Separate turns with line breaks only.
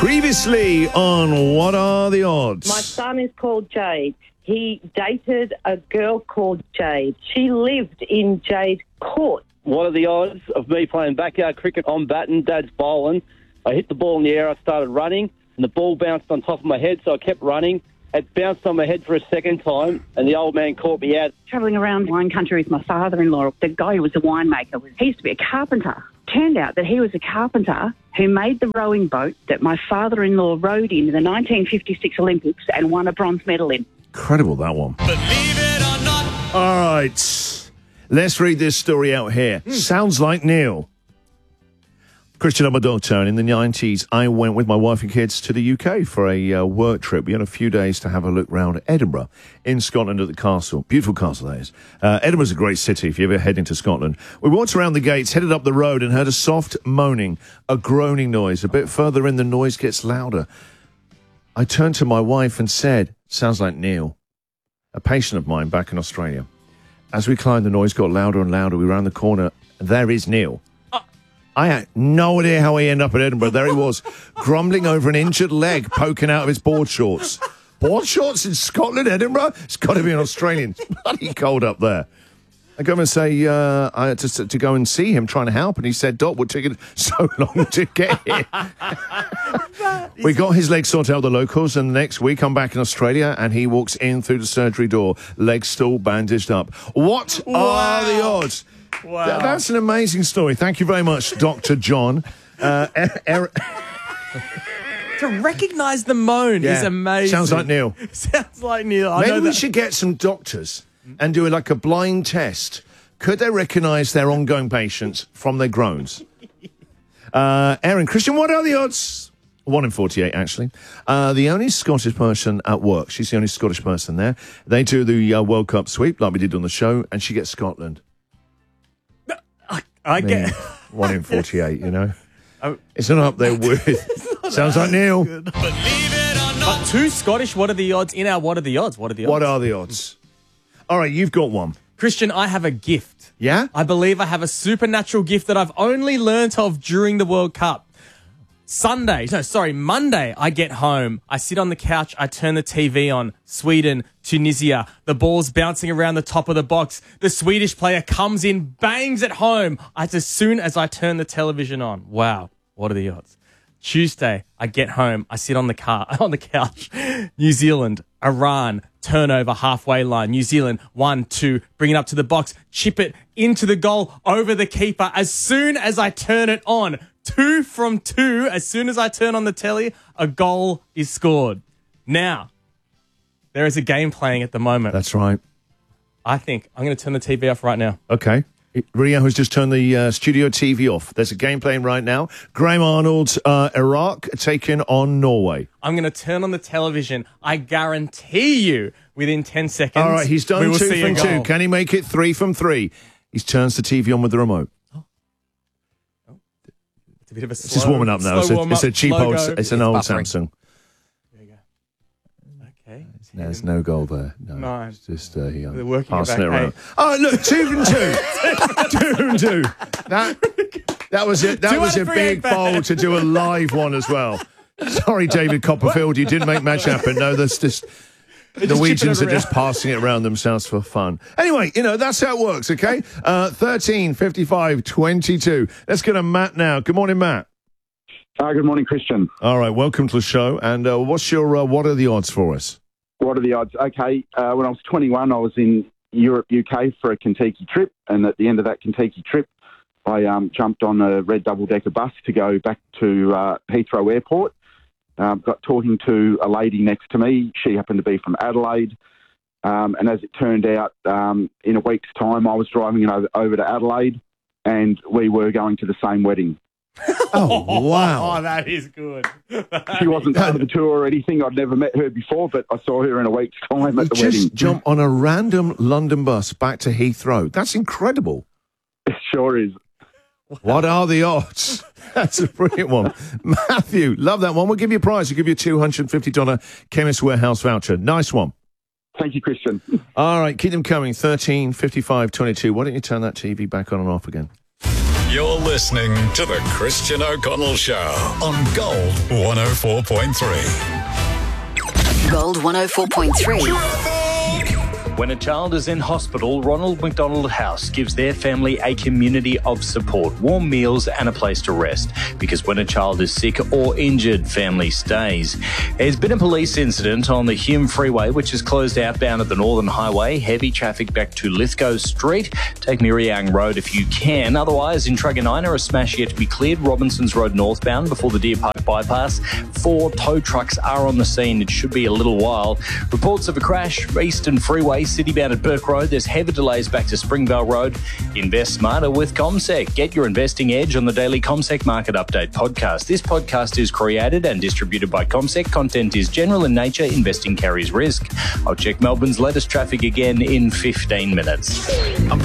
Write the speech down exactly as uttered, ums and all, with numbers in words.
Previously on What Are the Odds?
My son is called Jade. He dated a girl called Jade. She lived in Jade Court.
What are the odds of me playing backyard cricket on batting? Dad's bowling. I hit the ball in the air. I started running, and the ball bounced on top of my head, so I kept running. It bounced on my head for a second time, and the old man caught me out.
Travelling around wine country with my father-in-law, the guy who was a winemaker, he used to be a carpenter. Turned out that he was a carpenter who made the rowing boat that my father-in-law rowed in in the nineteen fifty-six Olympics and won a bronze medal in.
Incredible, that one.
Believe it or not.
All right. Let's read this story out here. Mm. Sounds like Neil. Christian, I'm a doctor, and in the nineties, I went with my wife and kids to the U K for a uh, work trip. We had a few days to have a look round Edinburgh in Scotland at the castle. Beautiful castle, that is. Uh, Edinburgh's a great city if you ever head into Scotland. We walked around the gates, headed up the road, and heard a soft moaning, a groaning noise. A bit further in, the noise gets louder. I turned to my wife and said, sounds like Neil, a patient of mine back in Australia. As we climbed, the noise got louder and louder. We round the corner, and there is Neil. I had no idea how he ended up at Edinburgh. There he was, grumbling over an injured leg poking out of his board shorts. Board shorts in Scotland, Edinburgh? It's got to be an Australian. It's bloody cold up there. I go and say, uh, I had to, to go and see him trying to help, and he said, Doc, we're taking so long to get here. We got his leg sorted out with the locals, and the next week I'm back in Australia, and he walks in through the surgery door, leg still bandaged up. What wow. are the odds? Wow. Th- that's an amazing story. Thank you very much, Doctor John. Uh, er- er-
to recognise the moan
yeah.
is amazing.
Sounds like Neil.
Sounds like Neil. I
Maybe
know
we
that.
should get some doctors and do like a blind test. Could they recognise their ongoing patients from their groans? Uh, Erin, Christian, what are the odds? One in forty-eight, actually. Uh, the only Scottish person at work. She's the only Scottish person there. They do the uh, World Cup sweep like we did on the show, and she gets Scotland.
I, I get
I mean, one in forty-eight, you know. It's not up there with. Sounds like Neil.
Believe it or not. But two Scottish, what are the odds? In our what are the odds? What are the odds?
What are the odds? All right, you've got one.
Christian, I have a gift.
Yeah?
I believe I have a supernatural gift that I've only learnt of during the World Cup. Sunday, no, sorry, Monday, I get home. I sit on the couch. I turn the T V on. Sweden, Tunisia. The ball's bouncing around the top of the box. The Swedish player comes in, bangs at home. As soon as I turn the television on. Wow, what are the odds? Tuesday, I get home. I sit on the car on the couch. New Zealand, Iran, turnover halfway line. New Zealand, one, two, bring it up to the box, chip it into the goal, over the keeper. As soon as I turn it on, two from two, as soon as I turn on the telly, a goal is scored. Now, there is a game playing at the moment.
That's right.
I think I'm going to turn the T V off right now.
Okay. Rio has just turned the uh, studio T V off. There's a game playing right now. Graham Arnold's uh, Iraq taking on Norway.
I'm going to turn on the television. I guarantee you, within ten seconds,
all right, he's done
we will
two
see
from
a
two.
goal.
Can he make it three from three? He turns the T V on with the remote.
Oh. Oh. It's a bit of a slow,
It's just warming up now. It's a, it's a cheap old, it's, it's an old
buffering.
Samsung.
There you go. Okay.
There's no goal there. No,
No.
it's just uh, he, um,
They're working
passing
it
it
back,
around.
hey.
Oh, look, two from two. two from two. That, that was it. That
Two
was
out
a
of three
big
ain't bad.
bowl to do a live one as well. Sorry, David Copperfield, you didn't make much happen. No, that's just...
just
Norwegians
chipping
are
it
just passing it around themselves for fun. Anyway, you know, that's how it works, okay? Uh, thirteen, fifty-five, twenty-two. Let's go to Matt now. Good morning, Matt.
Uh, good morning, Christian.
All right, welcome to the show. And uh, what's your, uh, what are the odds for us?
What are the odds? Okay, uh, when I was twenty-one, I was in Europe, U K for a Kentucky trip. And at the end of that Kentucky trip, I um, jumped on a red double-decker bus to go back to uh, Heathrow Airport. Um, got talking to a lady next to me. She happened to be from Adelaide. Um, and as it turned out, um, in a week's time, I was driving over, over to Adelaide, and we were going to the same wedding.
Oh, wow.
Oh, that is good.
She wasn't part of the tour or anything. I'd never met her before, but I saw her in a week's time at the
Just
wedding.
jump on a random London bus back to Heathrow. That's incredible.
It sure is.
What are the odds? That's a brilliant one. Matthew, love that one. We'll give you a prize. We'll give you a two hundred fifty dollars Chemist Warehouse voucher. Nice one.
Thank you, Christian.
All right, keep them coming. thirteen, fifty-five, twenty-two. Why don't you turn that T V back on and off again?
You're listening to The Christian O'Connell Show on Gold one oh four point three.
Gold one oh four point three.
When a child is in hospital, Ronald McDonald House gives their family a community of support, warm meals and a place to rest. Because when a child is sick or injured, family stays. There's been a police incident on the Hume Freeway, which is closed outbound at the Northern Highway. Heavy traffic back to Lithgow Street. Take Miriang Road if you can. Otherwise, in Truganina, a smash yet to be cleared. Robinsons Road northbound before the Deer Park bypass. Four tow trucks are on the scene. It should be a little while. Reports of a crash, Eastern Freeway, citybound at Burke Road. There's heavy delays back to Springvale Road. Invest smarter with CommSec. Get your investing edge on the daily CommSec Market Update podcast. This podcast is created and distributed by CommSec. Content is general in nature. Investing carries risk. I'll check Melbourne's latest traffic again in fifteen minutes.